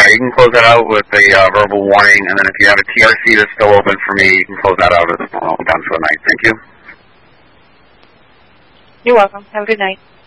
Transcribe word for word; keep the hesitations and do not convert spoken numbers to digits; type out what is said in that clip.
you can close that out with a uh, verbal warning, and then if you have a T R C that's still open for me, you can close that out as well. I'm done for the night. Thank you. You're welcome. Have a good night.